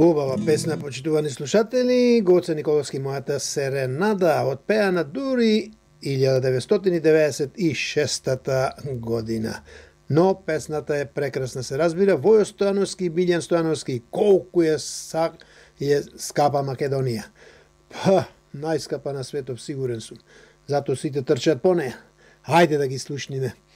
Убава песна, почитувани слушатели, Гоце Николовски мојата серенада, отпеана дури 1996 година. Но песната е прекрасна, се разбира. Војо Стојановски и Билјан Стојановски, колку е скапа Македонија. Па, најскапа на светот, сигурен сум. Затоа сите трчат по неја. Хајде да ги слушниме.